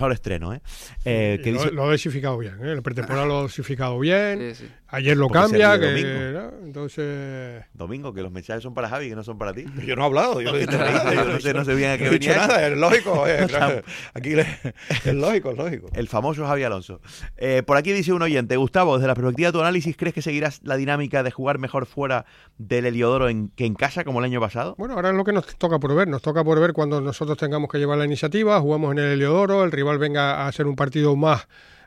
Mejor estreno, que dice... Lo ha dosificado bien, el pretemporada lo ha dosificado bien. Sí. Ayer lo cambia, ¿no? Entonces... Domingo, que los mensajes son para Javi, que no son para ti. Yo no he hablado. Yo no sé bien a qué venía. No he dicho nada, es lógico. Aquí es lógico. El famoso Javi Alonso. Por aquí dice un oyente, Gustavo, desde la perspectiva de tu análisis, ¿crees que seguirás la dinámica de jugar mejor fuera del Heliodoro que en casa, como el año pasado? Bueno, ahora es lo que nos toca por ver. Nos toca por ver cuando nosotros tengamos que llevar la iniciativa, jugamos en el Heliodoro, el rival venga a hacer un partido más...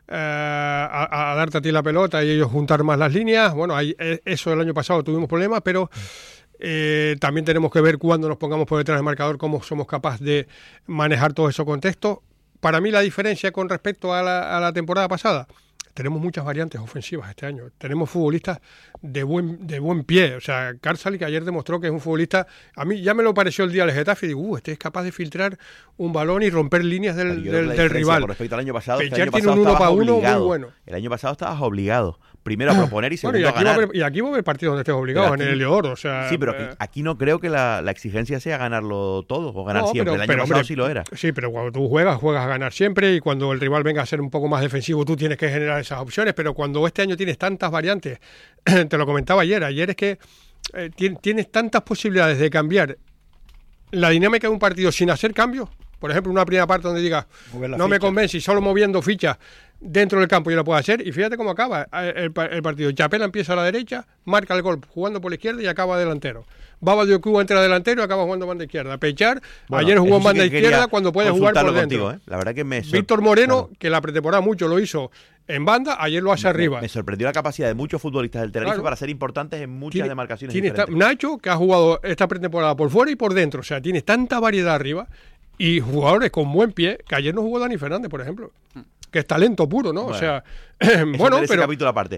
a darte a ti la pelota y ellos juntar más las líneas. Bueno, eso el año pasado tuvimos problemas, pero también tenemos que ver cuando nos pongamos por detrás del marcador cómo somos capaces de manejar todo ese contexto. Para mí la diferencia con respecto a la temporada pasada, tenemos muchas variantes ofensivas este año. Tenemos futbolistas de buen pie. O sea, Karsdorp, que ayer demostró que es un futbolista... A mí ya me lo pareció el día del Getafe y digo, este es capaz de filtrar un balón y romper líneas del rival. Con respecto al año pasado, Pellicer tiene un 1 para 1 muy bueno. El año pasado estabas obligado. Primero a proponer y segundo a ganar. Y aquí va a haber partidos donde estés obligado, en el Heliodoro. O sea, sí, pero aquí no creo que la exigencia sea ganarlo todo o ganar siempre. El año pasado sí lo era. Sí, pero cuando tú juegas a ganar siempre y cuando el rival venga a ser un poco más defensivo, tú tienes que generar esas opciones. Pero cuando este año tienes tantas variantes, te lo comentaba ayer es que tienes tantas posibilidades de cambiar la dinámica de un partido sin hacer cambios. Por ejemplo, una primera parte donde digas, no me convence y solo moviendo fichas dentro del campo yo lo puedo hacer, y fíjate cómo acaba el partido. Chapela empieza a la derecha, marca el gol jugando por la izquierda y acaba delantero. Baba Diocú entra delantero y acaba jugando banda izquierda. Pechar, ayer jugó en banda izquierda cuando puede jugar por dentro. Contigo, La verdad que Víctor Moreno, que la pretemporada mucho lo hizo en banda, ayer lo hace arriba. Me sorprendió la capacidad de muchos futbolistas del Tenerife para ser importantes en muchas demarcaciones diferentes. Nacho, que ha jugado esta pretemporada por fuera y por dentro, o sea, tiene tanta variedad arriba, y jugadores con buen pie, que ayer no jugó Dani Fernández, por ejemplo, que es talento puro, ¿no? Bueno, o sea, pero capítulo aparte.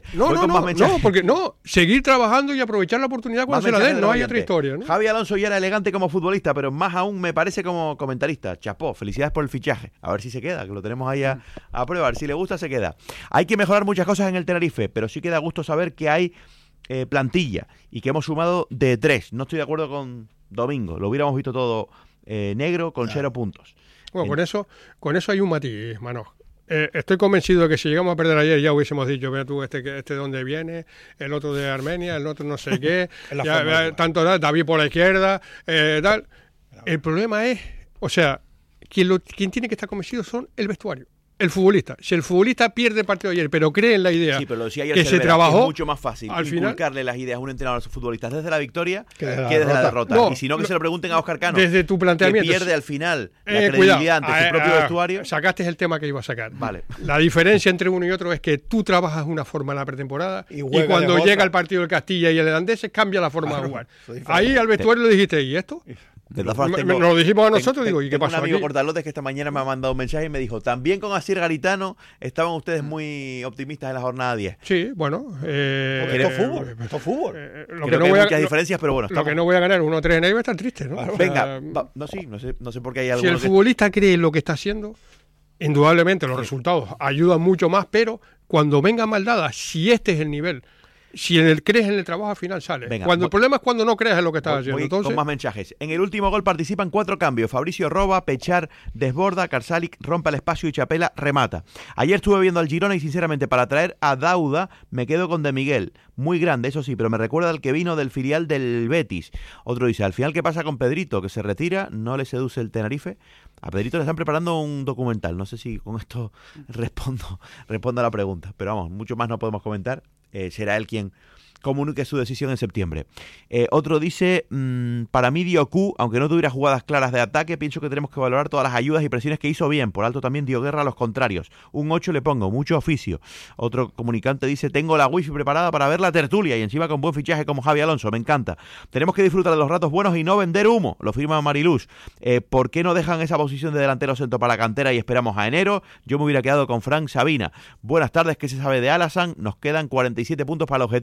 Seguir trabajando y aprovechar la oportunidad cuando se la den, no hay otra historia, ¿no? Javi Alonso ya era elegante como futbolista, pero más aún me parece como comentarista. Chapó, felicidades por el fichaje. A ver si se queda, que lo tenemos ahí a prueba. A ver si le gusta, se queda. Hay que mejorar muchas cosas en el Tenerife, pero sí queda gusto saber que hay plantilla y que hemos sumado de 3. No estoy de acuerdo con Domingo, lo hubiéramos visto todo negro con 0 puntos. Bueno, con eso hay un matiz, Mano. Estoy convencido de que si llegamos a perder ayer ya hubiésemos dicho, mira tú, este de dónde viene, el otro de Armenia, el otro no sé qué, tanto David por la izquierda, tal. El problema es, o sea, quien tiene que estar convencido son el vestuario. El futbolista. Si el futbolista pierde el partido ayer, pero cree en la idea que se trabajó, es mucho más fácil al inculcarle las ideas a un entrenador a sus futbolistas desde la victoria que desde la derrota. Y si no, que se lo pregunten a Óscar Cano, desde tu planteamiento, que pierde al final la credibilidad ante su propio vestuario. Sacaste el tema que iba a sacar. Vale. La diferencia entre uno y otro es que tú trabajas de una forma en la pretemporada y cuando llega el partido del Castilla y el Holandés cambia la forma de jugar. Ahí al vestuario le dijiste, ¿y esto? De todas formas, nos lo dijimos a nosotros, digo, ¿y qué pasó? Un amigo Cortalotes que esta mañana me ha mandado un mensaje y me dijo, también con Asier Garitano estaban ustedes muy optimistas en la jornada 10. Sí, bueno. Esto es fútbol. Creo que hay muchas diferencias, pero bueno. Lo que no voy a ganar 1-3 en ahí va a estar triste, ¿no? Venga, no sé por qué hay algo. Si el futbolista cree lo que está haciendo, indudablemente los resultados ayudan mucho más, pero cuando venga mal dada, si este es el nivel, si crees en el trabajo, al final sale. Venga, el problema es cuando no crees en lo que estás haciendo. Entonces, con más mensajes. En el último gol participan 4 cambios. Fabricio roba, Pechar desborda, Karsdorp rompe el espacio y Chapela remata. Ayer estuve viendo al Girona y sinceramente para traer a Dauda me quedo con De Miguel. Muy grande, eso sí, pero me recuerda al que vino del filial del Betis. Otro dice, al final, ¿qué pasa con Pedrito? Que se retira, no le seduce el Tenerife. A Pedrito le están preparando un documental. No sé si con esto respondo a la pregunta. Pero vamos, mucho más no podemos comentar. Será él quien comunique su decisión en septiembre. Otro dice, para mí Diocú, aunque no tuviera jugadas claras de ataque, pienso que tenemos que valorar todas las ayudas y presiones que hizo bien. Por alto también dio guerra a los contrarios. Un 8 le pongo, mucho oficio. Otro comunicante dice, tengo la wifi preparada para ver la tertulia y encima con buen fichaje como Javi Alonso, me encanta. Tenemos que disfrutar de los ratos buenos y no vender humo, lo firma Mariluz. ¿Por qué no dejan esa posición de delantero centro para la cantera y esperamos a enero? Yo me hubiera quedado con Frank Sabina. Buenas tardes, ¿qué se sabe de Alasan? Nos quedan 47 puntos para el objetivo.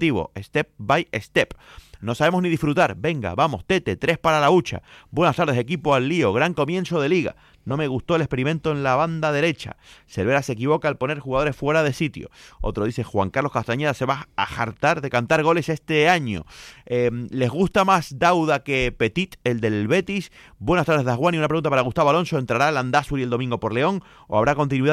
step by step. No sabemos ni disfrutar. Venga, vamos, Tete, 3 para la hucha. Buenas tardes, equipo al lío. Gran comienzo de liga. No me gustó el experimento en la banda derecha. Cervera se equivoca al poner jugadores fuera de sitio. Otro dice, Juan Carlos Castañeda se va a hartar de cantar goles este año. ¿Les gusta más Dauda que Petit, el del Betis? Buenas tardes, Dasguani. Una pregunta para Gustavo Alonso. ¿Entrará Landázuri el domingo por León o habrá continuidad